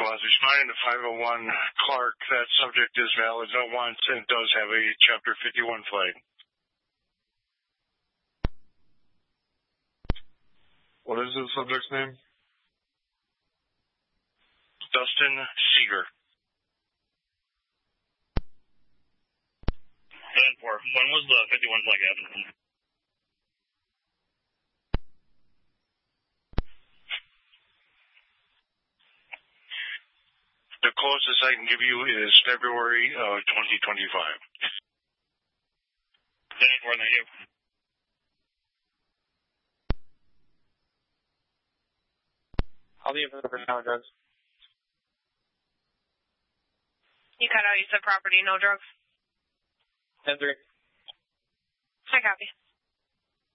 Well, as responding to 501 Clark, that subject is valid, no wants, and does have a Chapter 51 flag. What is the subject's name? Dustin Seeger. 10-4. When was the 51 flag added? The closest I can give you is February of 2025. 10-4, thank you. I'll be able to no drugs. You cut out, you said property, no drugs. 10-3. I copy.